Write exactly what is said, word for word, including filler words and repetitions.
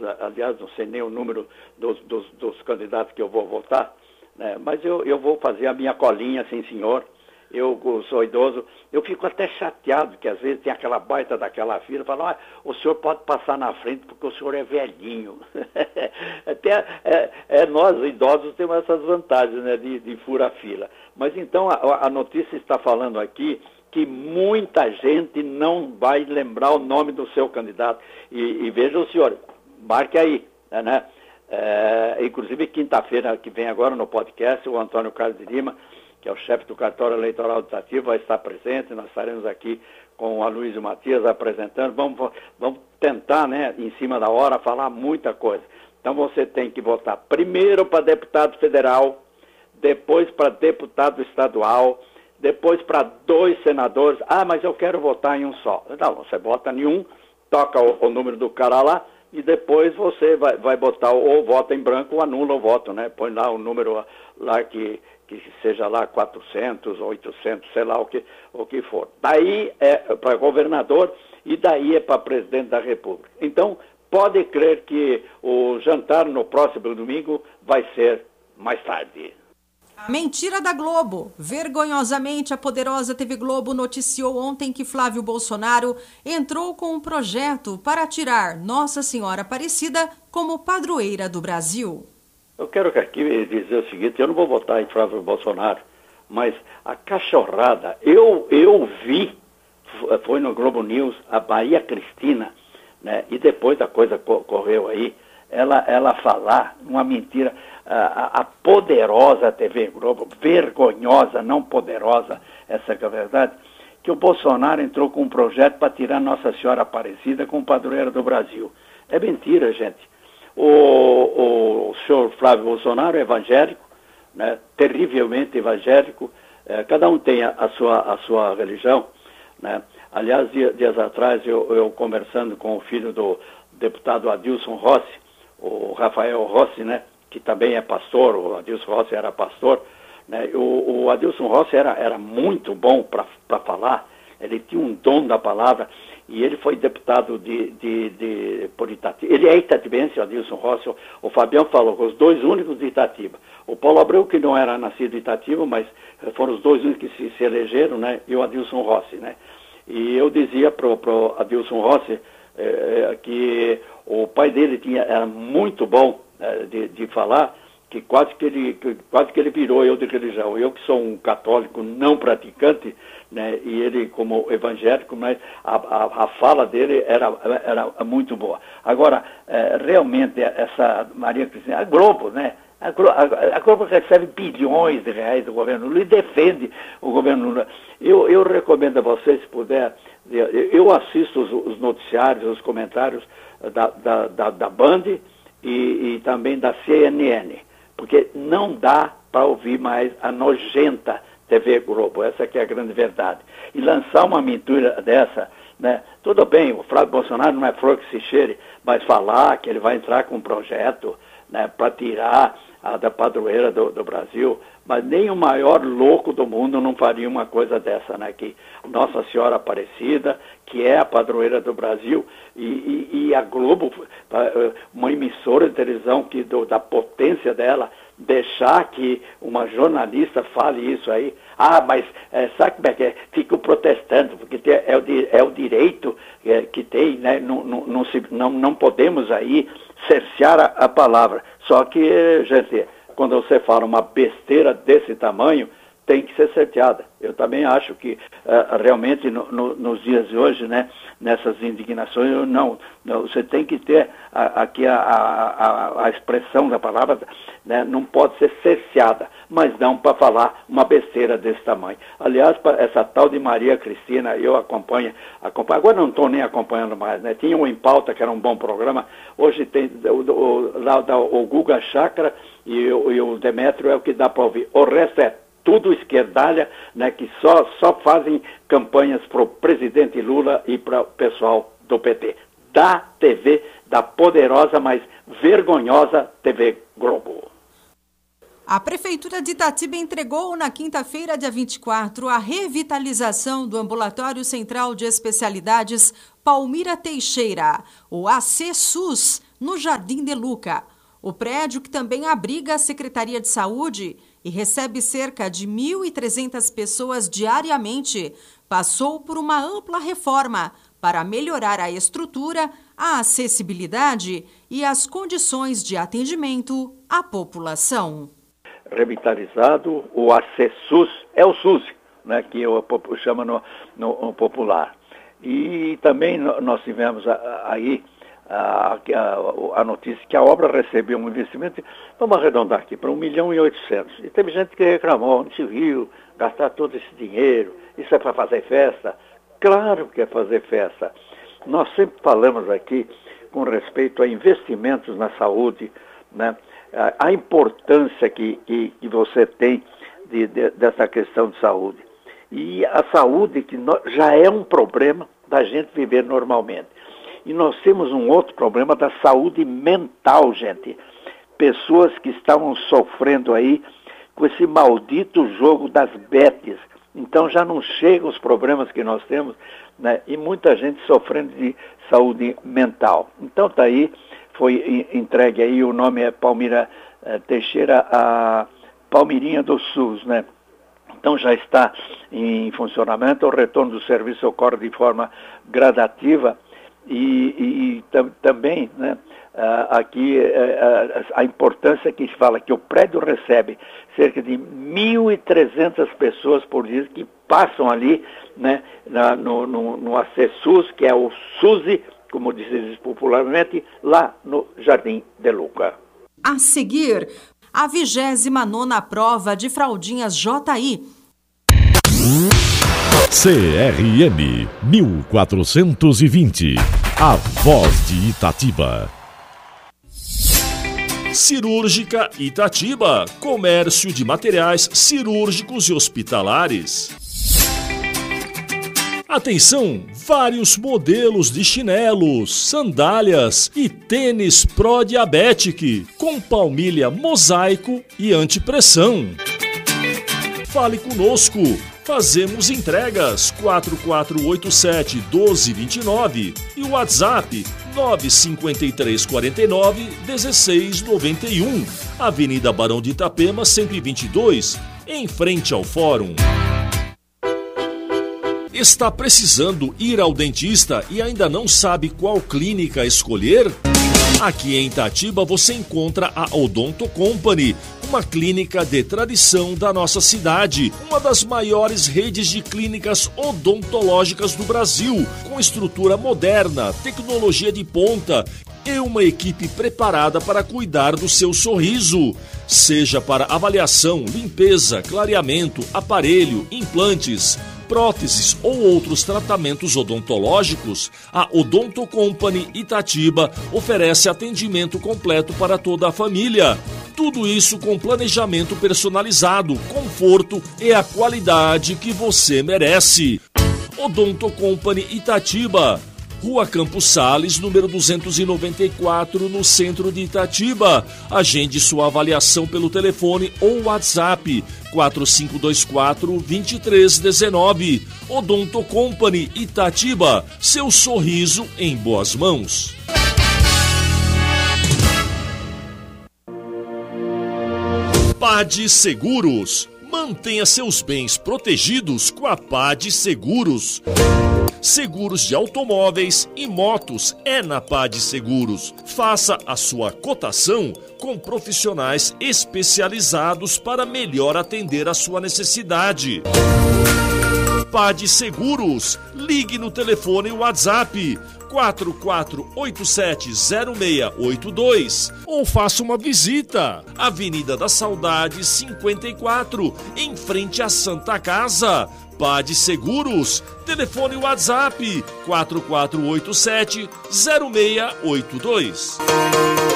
aliás, não sei nem o número dos, dos, dos candidatos que eu vou votar, né? Mas eu, eu vou fazer a minha colinha, sim senhor. Eu sou idoso, eu fico até chateado, que às vezes tem aquela baita daquela fila, fala, ah, o senhor pode passar na frente porque o senhor é velhinho. Até é, é, nós, idosos, temos essas vantagens, né, de, de furar fila. Mas então a, a notícia está falando aqui que muita gente não vai lembrar o nome do seu candidato. E, e veja o senhor, marque aí, né? É, inclusive quinta-feira que vem agora no podcast, o Antônio Carlos de Lima, que é o chefe do cartório eleitoral do Itatiba, vai estar presente. Nós estaremos aqui com o Aloysio Matias apresentando. Vamos, vamos tentar, né, em cima da hora, falar muita coisa. Então você tem que votar primeiro para deputado federal, depois para deputado estadual, depois para dois senadores. Ah, mas eu quero votar em um só. Não, você vota em um, toca o, o número do cara lá, e depois você vai, vai botar ou vota em branco ou anula o voto, né? Põe lá o número lá que... que seja lá quatrocentos, oitocentos, sei lá o que, o que for. Daí é para governador e daí é para presidente da República. Então, pode crer que o jantar no próximo domingo vai ser mais tarde. A mentira da Globo. Vergonhosamente, a poderosa T V Globo noticiou ontem que Flávio Bolsonaro entrou com um projeto para tirar Nossa Senhora Aparecida como padroeira do Brasil. Eu quero aqui dizer o seguinte, eu não vou votar em Flávio Bolsonaro, mas a cachorrada, eu, eu vi, foi no Globo News, a Maria Cristina, né, e depois a coisa correu aí, ela, ela falar uma mentira, a, a poderosa T V Globo, vergonhosa, não poderosa, essa que é a verdade, que o Bolsonaro entrou com um projeto para tirar Nossa Senhora Aparecida como padroeira do Brasil. É mentira, gente. O, o, o senhor Flávio Bolsonaro é evangélico, né, terrivelmente evangélico, é, cada um tem a, a, sua, a sua religião, né. Aliás, dias, dias atrás, eu, eu conversando com o filho do deputado Adilson Rossi, o Rafael Rossi, né, que também é pastor, o Adilson Rossi era pastor, né, o, o Adilson Rossi era, era muito bom para falar, ele tinha um dom da palavra, e ele foi deputado de, de, de, por Itatiba. Ele é itatibense, o Adilson Rossi. O, o Fabião falou, os dois únicos de Itatiba. O Paulo Abreu, que não era nascido em Itatiba, mas foram os dois únicos que se, se elegeram, né? E o Adilson Rossi, né? E eu dizia para o Adilson Rossi eh, que o pai dele tinha, era muito bom eh, de, de falar, que quase que, ele, que quase que ele virou eu de religião. Eu que sou um católico não praticante, né, e ele como evangélico, mas a, a, a fala dele era, era muito boa. Agora, é, realmente, essa Maria Cristina, a Globo, né, a Globo, a, a Globo recebe bilhões de reais do governo Lula e defende o governo Lula. Eu, eu recomendo a vocês, se puder, eu assisto os, os noticiários, os comentários da, da, da, da Band e, e também da C N N, porque não dá para ouvir mais a nojenta T V Globo, essa que é a grande verdade. E lançar uma mentira dessa, né? Tudo bem, o Flávio Bolsonaro não é flor que se cheire, mas falar que ele vai entrar com um projeto, né, para tirar a da padroeira do, do Brasil, mas nem o maior louco do mundo não faria uma coisa dessa, né? Que Nossa Senhora Aparecida, que é a padroeira do Brasil, e, e, e a Globo, uma emissora de televisão que, do, da potência dela, deixar que uma jornalista fale isso aí. Ah, mas é, sabe como é que é? Fico protestando, porque tem, é, o, é o direito é, que tem, né? Não, não, não, se, não, não podemos aí cercear a, a palavra. Só que, gente, quando você fala uma besteira desse tamanho, tem que ser cerceada. Eu também acho que uh, realmente no, no, nos dias de hoje, né, nessas indignações, eu não, não, você tem que ter a, aqui a, a, a expressão da palavra, né, não pode ser cerceada, mas não para falar uma besteira desse tamanho. Aliás, essa tal de Maria Cristina, eu acompanho, acompanho agora não estou nem acompanhando mais, né? Tinha um Em Pauta, que era um bom programa, hoje tem o, o, lá, o Guga Chakra e o, e o Demétrio é o que dá para ouvir. O resto é tudo esquerdalha, né, que só, só fazem campanhas para o presidente Lula e para o pessoal do P T. Da T V, da poderosa, mas vergonhosa T V Globo. A Prefeitura de Itatiba entregou na quinta-feira, dia vinte e quatro, a revitalização do Ambulatório Central de Especialidades Palmira Teixeira, o A C SUS, no Jardim de Luca. O prédio, que também abriga a Secretaria de Saúde e recebe cerca de mil e trezentas pessoas diariamente, passou por uma ampla reforma para melhorar a estrutura, a acessibilidade e as condições de atendimento à população. Revitalizado, o ACESUS, é o SUS, né, que eu chamo no, no, no popular. E também nós tivemos aí a, a, a notícia que a obra recebeu um investimento, vamos arredondar aqui, para um milhão e oitocentos. E teve gente que reclamou, não se viu, gastar todo esse dinheiro, isso é para fazer festa? Claro que é fazer festa. Nós sempre falamos aqui com respeito a investimentos na saúde, né? A, a importância que, que, que você tem de, de, dessa questão de saúde. E a saúde que no, já é um problema da gente viver normalmente. E nós temos um outro problema da saúde mental, gente. Pessoas que estavam sofrendo aí com esse maldito jogo das betes. Então já não chegam os problemas que nós temos, né? E muita gente sofrendo de saúde mental. Então tá aí, foi entregue aí, o nome é Palmira eh, Teixeira, a Palmirinha do SUS, né? Então já está em funcionamento, o retorno do serviço ocorre de forma gradativa e, e, e tam, também, né, aqui a, a importância que se fala que o prédio recebe cerca de mil e trezentas pessoas por dia que passam ali, né, na, no, no, no ACESUS, que é o SUSI, como dizem popularmente, lá no Jardim de Luca. A seguir, a vigésima nona prova de fraldinhas J I. C R M mil quatrocentos e vinte, a voz de Itatiba. Cirúrgica Itatiba, comércio de materiais cirúrgicos e hospitalares. Atenção, vários modelos de chinelos, sandálias e tênis Pro-Diabetic com palmilha mosaico e antipressão. Fale conosco, fazemos entregas quatro quatro oito sete, um dois dois nove e o WhatsApp nove cinco três quatro nove, um seis nove um, Avenida Barão de Itapema cento e vinte e dois, em frente ao Fórum. Está precisando ir ao dentista e ainda não sabe qual clínica escolher? Aqui em Itatiba você encontra a Odonto Company, uma clínica de tradição da nossa cidade, uma das maiores redes de clínicas odontológicas do Brasil, com estrutura moderna, tecnologia de ponta e uma equipe preparada para cuidar do seu sorriso. Seja para avaliação, limpeza, clareamento, aparelho, implantes, próteses ou outros tratamentos odontológicos, a Odonto Company Itatiba oferece atendimento completo para toda a família. Tudo isso com planejamento personalizado, conforto e a qualidade que você merece. Odonto Company Itatiba, Rua Campos Sales, número duzentos e noventa e quatro, no centro de Itatiba. Agende sua avaliação pelo telefone ou WhatsApp quatro cinco dois quatro, dois três um nove. Odonto Company Itatiba, seu sorriso em boas mãos. Pade Seguros. Mantenha seus bens protegidos com a Pade Seguros. Seguros de automóveis e motos é na Pade Seguros. Faça a sua cotação com profissionais especializados para melhor atender a sua necessidade. Pade Seguros. Ligue no telefone WhatsApp quatro quatro oito sete zero seis oito dois ou faça uma visita. Avenida da Saudade cinquenta e quatro, em frente à Santa Casa. Pade Seguros. Telefone WhatsApp quatro quatro oito sete zero seis oito dois.